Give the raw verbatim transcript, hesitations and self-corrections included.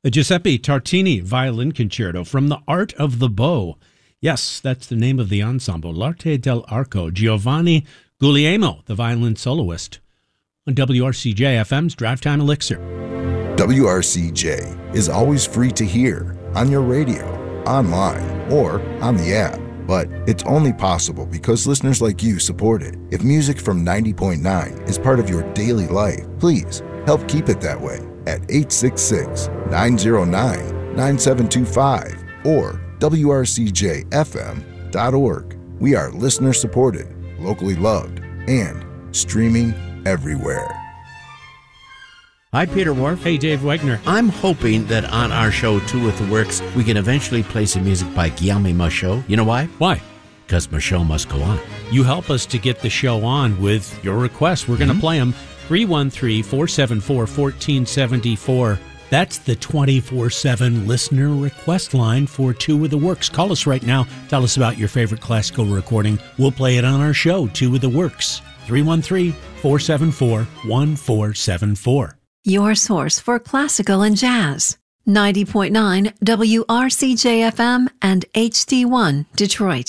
A Giuseppe Tartini Violin Concerto from The Art of the Bow. Yes, that's the name of the ensemble, L'Arte dell'Arco. Giovanni Guglielmo, the violin soloist, on W R C J F M's Drive Time Elixir. W R C J is always free to hear on your radio, online, or on the app. But it's only possible because listeners like you support it. If music from ninety point nine is part of your daily life, please help keep it that way at eight six six, nine zero nine, nine seven two five or W R C J F M dot org. We are listener supported, locally loved, and streaming everywhere. Hi, Peter Wharf. Hey, Dave Wegner. I'm hoping that on our show, Two with the Works, we can eventually play some music by Guillaume Michaud. You know why? Why? Because Michaud must go on. You help us to get the show on with your requests. We're mm-hmm. going to play them. three one three, four seven four, one four seven four. That's the twenty-four seven listener request line for Two with the Works. Call us right now. Tell us about your favorite classical recording. We'll play it on our show, Two with the Works. three one three, four seven four, one four seven four. Your source for classical and jazz. ninety point nine W R C J F M and H D one Detroit.